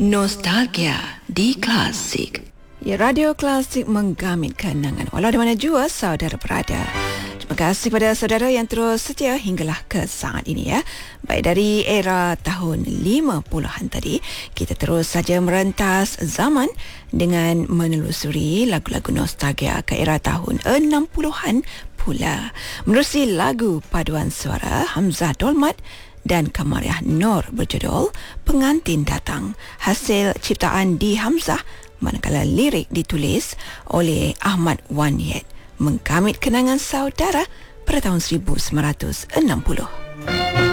Nostalgia di Klasik. Ya, Radio Klasik menggamit kenangan walau di mana jua saudara berada. Terima kasih kepada saudara yang terus setia hinggalah ke saat ini ya. Baik dari era tahun 50-an tadi, kita terus saja merentas zaman dengan menelusuri lagu-lagu nostalgia ke era tahun 60-an pula. Menerusi lagu paduan suara Hamzah Dolmat dan Kamariah Nur berjudul Pengantin Datang, hasil ciptaan D. Hamzah, manakala lirik ditulis oleh Ahmad Wan Yet, menggamit kenangan saudara pada tahun 1960.